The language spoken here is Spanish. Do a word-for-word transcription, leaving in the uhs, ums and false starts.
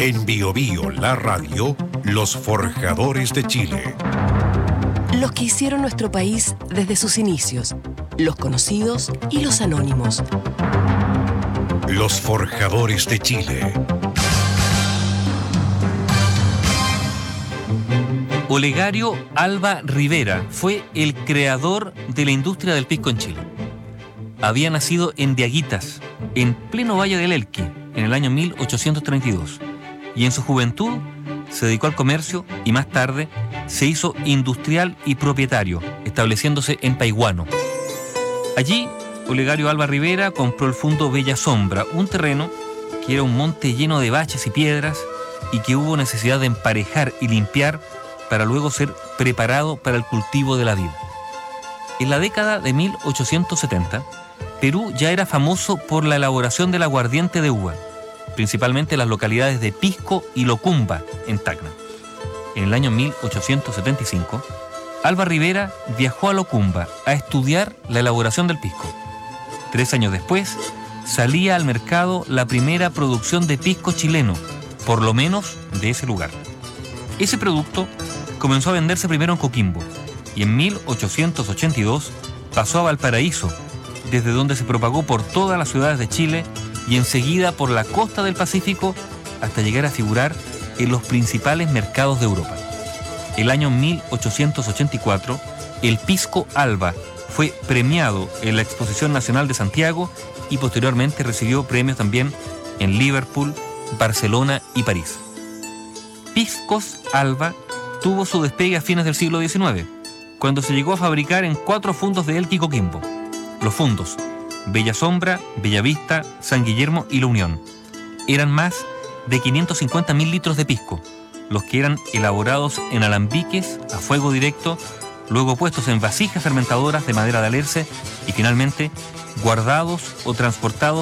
En Bio Bio, la radio, los forjadores de Chile. Los que hicieron nuestro país desde sus inicios, los conocidos y los anónimos. Los forjadores de Chile. Olegario Alba Rivera fue el creador de la industria del pisco en Chile. Había nacido en Diaguitas, en pleno Valle del Elqui, en el año mil ochocientos treinta y dos, y en su juventud se dedicó al comercio y más tarde se hizo industrial y propietario, estableciéndose en Paiguano. Allí, Olegario Alba Rivera compró el Fundo Bella Sombra, un terreno que era un monte lleno de baches y piedras y que hubo necesidad de emparejar y limpiar para luego ser preparado para el cultivo de la vid. En la década de mil ochocientos setenta, Perú ya era famoso por la elaboración del aguardiente de uva, principalmente en las localidades de Pisco y Locumba, en Tacna. En el año mil ochocientos setenta y cinco, Alba Rivera viajó a Locumba a estudiar la elaboración del pisco. Tres años después, salía al mercado la primera producción de pisco chileno, por lo menos de ese lugar. Ese producto comenzó a venderse primero en Coquimbo y en mil ochocientos ochenta y dos pasó a Valparaíso, desde donde se propagó por todas las ciudades de Chile y enseguida por la costa del Pacífico hasta llegar a figurar en los principales mercados de Europa. El año mil ochocientos ochenta y cuatro, el Pisco Alba fue premiado en la Exposición Nacional de Santiago y posteriormente recibió premios también en Liverpool, Barcelona y París. Piscos Alba tuvo su despegue a fines del siglo diecinueve, cuando se llegó a fabricar en cuatro fundos de Elqui y Coquimbo. Los fundos Bella Sombra, Bella Vista, San Guillermo y La Unión. Eran más de quinientos cincuenta mil litros de pisco, los que eran elaborados en alambiques a fuego directo, luego puestos en vasijas fermentadoras de madera de alerce y finalmente guardados o transportados